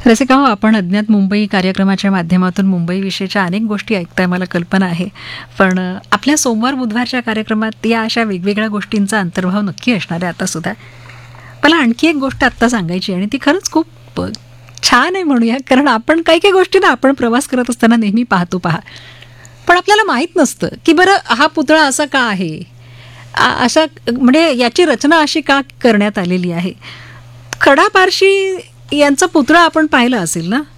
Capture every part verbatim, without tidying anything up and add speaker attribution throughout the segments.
Speaker 1: रसिका हो, आपण अज्ञात मुंबई कार्यक्रमाच्या माध्यमातून मुंबईविषयीच्या अनेक गोष्टी ऐकताय, मला कल्पना आहे. पण आपल्या सोमवार बुधवारच्या कार्यक्रमात या अशा वेगवेगळ्या गोष्टींचा अंतर्भाव नक्की असणार आहे. आता सुद्धा मला आणखी एक गोष्ट आत्ता सांगायची आणि ती खरंच खूप छान आहे म्हणूया, कारण आपण काही काही गोष्टी ना आपण प्रवास करत असताना नेहमी पाहतो पहा, पण आपल्याला माहीत नसतं की बरं हा पुतळा असा का आहे, अशा म्हणजे याची रचना अशी का करण्यात आलेली आहे. खडा पारशी यांचा पुतळा आपण पाहिला असेल ना,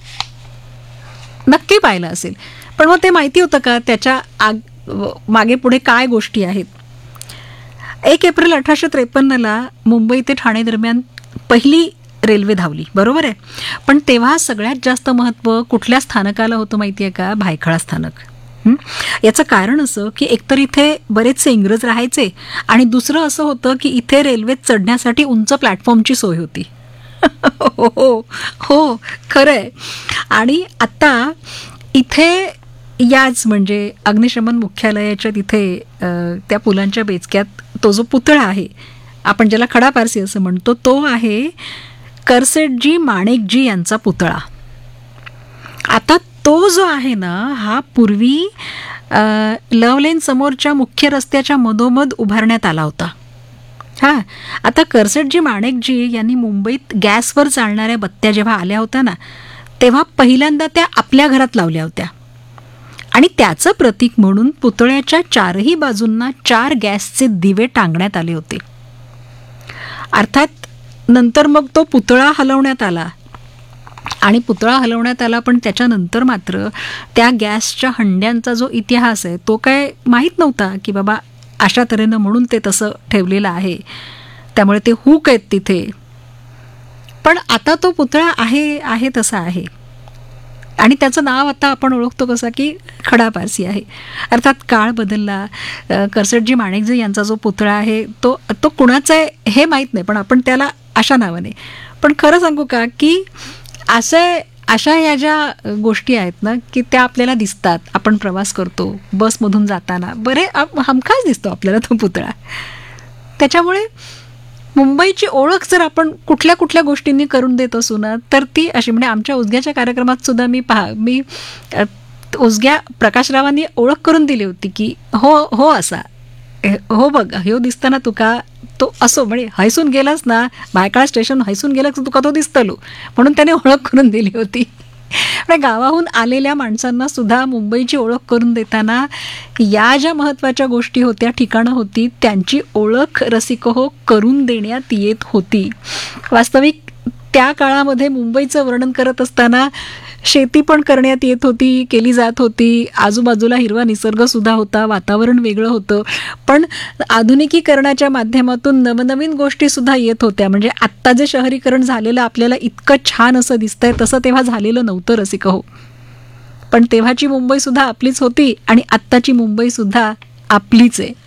Speaker 1: नक्की पाहिला असेल, पण मग ते माहिती होतं का त्याच्या आग मागे पुढे काय गोष्टी आहेत. एक एप्रिल अठराशे त्रेपन्नला मुंबई ते ठाणे दरम्यान पहिली रेल्वे धावली, बरोबर आहे. पण तेव्हा सगळ्यात जास्त महत्त्व कुठल्या स्थानकाला होतं माहिती आहे का? भायखळा स्थानक. याचं कारण असं की एकतर इथे बरेचसे इंग्रज राहायचे आणि दुसरं असं होतं की इथे रेल्वेत चढण्यासाठी उंच प्लॅटफॉर्मची सोय होती. हो हो हो खरं आहे. आणि आता इथे याच म्हणजे अग्निशमन मुख्यालयाच्या तिथे त्या पुलांच्या बेचक्यात तो जो पुतळा आहे, आपण ज्याला खडा पारसी असं म्हणतो, तो आहे करसेटजी माणेकजी यांचा पुतळा. आता तो जो आहे ना, हा पूर्वी लवलेन समोरच्या मुख्य रस्त्याच्या मधोमध उभारण्यात आला होता. हां, आता करसेटजी माणेकजी यांनी मुंबईत गॅसवर चालणाऱ्या बत्त्या जेव्हा आल्या होत्या ना, तेव्हा पहिल्यांदा त्या आपल्या घरात लावल्या होत्या आणि त्याचं प्रतीक म्हणून पुतळ्याच्या चारही बाजूंना चार गॅसचे दिवे टांगण्यात आले होते. अर्थात नंतर मग तो पुतळा हलवण्यात आला आणि पुतळा हलवण्यात आला पण त्याच्यानंतर मात्र त्या गॅसच्या हंड्यांचा जो इतिहास आहे तो काय माहीत नव्हता की बाबा अशा तऱ्हेनं म्हणून ते तसं ठेवलेलं आहे, त्यामुळे ते हुक आहेत तिथे. पण आता तो पुतळा आहे आहे तसा आहे आणि त्याचं नाव आता आपण ओळखतो कसं की खडा पारसी आहे. अर्थात काळ बदलला. करसेटजी माणेकजी यांचा जो पुतळा आहे तो तो कुणाचा आहे हे माहीत नाही, पण आपण त्याला अशा नावाने. पण खरं सांगू का की असे अशा या ज्या गोष्टी आहेत ना की त्या आपल्याला दिसतात. आपण प्रवास करतो बसमधून जाताना, बरे हमखास दिसतो आपल्याला तो पुतळा. त्याच्यामुळे मुंबईची ओळख जर आपण कुठल्या कुठल्या गोष्टींनी करून देत असू ना, तर ती अशी म्हणजे आमच्या उजग्याच्या कार्यक्रमात सुद्धा मी पहा मी उजग्या प्रकाशरावांनी ओळख करून दिली होती की हो हो असा हो बघ ह्यो दिसताना तुका तो असो, म्हणजे हैसून गेलास ना, भायखळा स्टेशन हैसून गेला तर तुका तो दिसतलो, म्हणून त्याने ओळख करून दिली होती. म्हणजे गावाहून आलेल्या माणसांना सुद्धा मुंबईची ओळख करून देताना या ज्या महत्त्वाच्या गोष्टी होत्या, ठिकाणं होती, त्यांची ओळख रसिको करून देण्यात येत होती. वास्तविक त्या काळामध्ये मुंबईचं वर्णन करत असताना शेती पण करण्यात येत होती, केली जात होती, आजूबाजूला हिरवा निसर्गसुद्धा होता, वातावरण वेगळं होतं, पण आधुनिकीकरणाच्या माध्यमातून नवनवीन गोष्टीसुद्धा येत होत्या. म्हणजे आत्ता जे शहरीकरण झालेलं आपल्याला इतकं छान असं दिसतंय तसं तेव्हा झालेलं नव्हतं रसिक हो. पण तेव्हाची मुंबईसुद्धा आपलीच होती आणि आत्ताची मुंबईसुद्धा आपलीच आहे.